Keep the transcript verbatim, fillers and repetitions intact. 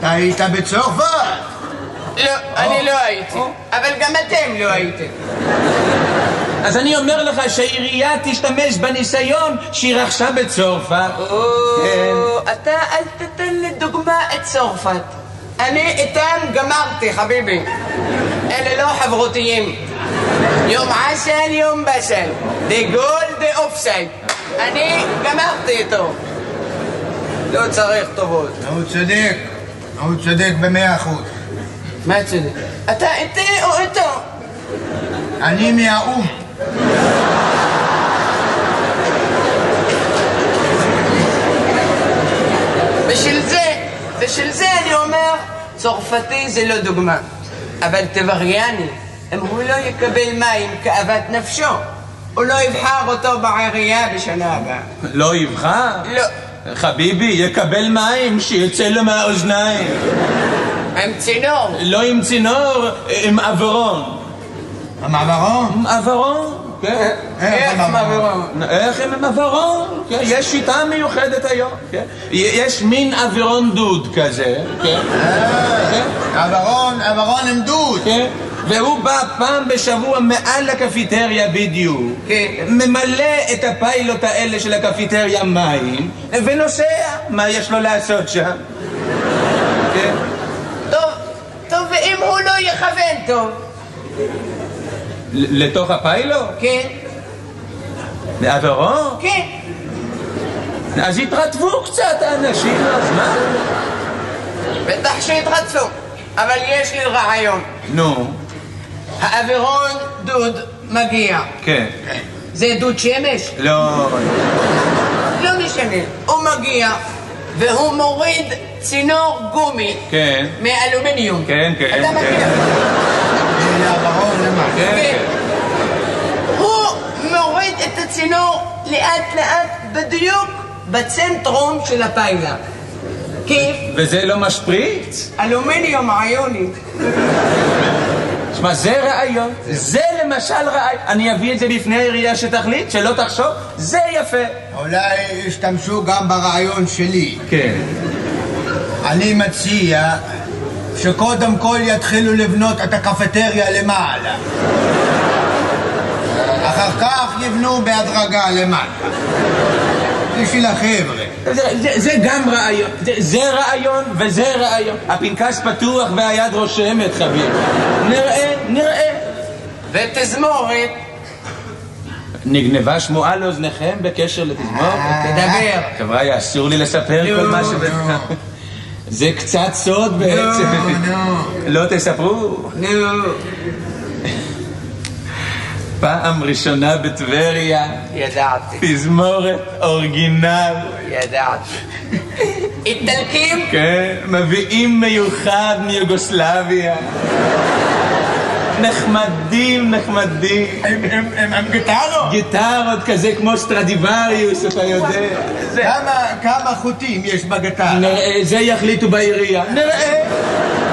אתה היית בצרפת? לא, אני לא הייתי. אבל גם אתם לא הייתם. אז אני אומר לך שהעירייה תשתמש בניסיון שהיא רכשה בצרפת. אתה אל תתן לדוגמה את צרפת. אני איתם גמרתי, חביבי. אלה לא חברותיים. יום עשן, יום בשן. די גול, די אופסייד. אני גמרתי איתו. לא צריך טובות. הוא צודק. הוא צודק במאה אחוז. מה צודק? אתה איתי או איתו? אני מהאום. בשביל זה, בשביל זה אני אומר, צרפתי זה לא דוגמה. אבל טבריאני, אם הוא לא יקבל מים כאוות נפשו, הוא לא יבחר אותו בעירייה בשנה הבאה. לא יבחר? לא. חביבי, יקבל מים שיוצא לו מהאוזניים. עם צינור. לא עם צינור, עם עברון. עם עברון? עם עברון, כן. איך עם עברון? איך עם עברון? יש שיטה מיוחדת היום. יש מין עברון דוד כזה. עברון, עברון עם דוד. והוא בא פעם בשבוע מעל הקפיטריה בדיוק, ממלא את הפיילוט האלה של הקפיטריה מים ונוסע. מה יש לו לעשות שם? טוב, טוב, ואם הוא לא יכוון טוב? לתוך הפיילוט? כן. לעברו? כן. אז התרטבו קצת האנשים, אז מה? בטח שהתרטפו, אבל יש לי רעיון. נו. האווירון דוד מגיע. כן. זה דוד שמש? לא. לא משנה. הוא מגיע והוא מוריד צינור גומי. כן. מאלומיניום. כן, כן. אתה מכיר? זה האווירון למה? כן. הוא מוריד את הצינור לאט לאט בדיוק בצנטרום של הפיילה. כיף? וזה לא משפריץ? אלומיניום עיוני. תשמע, זה רעיון. זה למשל רעיון. אני אביא את זה בפני העירייה שתחליט, שלא תחשוב. זה יפה. אולי ישתמשו גם ברעיון שלי. כן. אני מציע שקודם כל יתחילו לבנות את הקפטריה למעלה. אחר כך יבנו בהדרגה למטה. בשביל החבר'ה. זה, זה, זה גם רעיון. זה, זה רעיון וזה רעיון. הפנקס פתוח והיד רושמת, חביב. נראה, נראה. ותזמורת. נגנבה שמועה לאוזניכם בקשר לתזמורת? תדבר. חבר'ה, אסור לי לספר כל מה ש... זה קצת סוד בעצם. לא תספרו? נו. פעם ראשונה בטבריה. ידעתי. תזמורת אורגינל. ידעתי. איטלקים? כן, מביאים מיוחד מיוגוסלביה. נחמדים, נחמדים. הם גיטרות? גיטרות כזה כמו סטרדיווריוס, אתה יודע. כמה חוטים יש בגיטרה? נראה, זה יחליטו בעירייה. נראה.